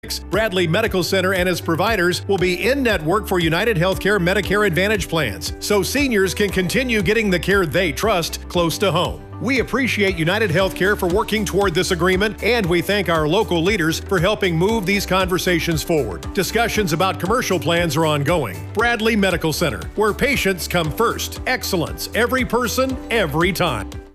Bradley Medical Center and its providers will be in-network for United Healthcare Medicare Advantage plans, so seniors can continue getting the care they trust close to home. We appreciate United Healthcare for working toward this agreement, and we thank our local leaders for helping move these conversations forward. Discussions about commercial plans are ongoing. Bradley Medical Center, where patients come first. Excellence, every person, every time.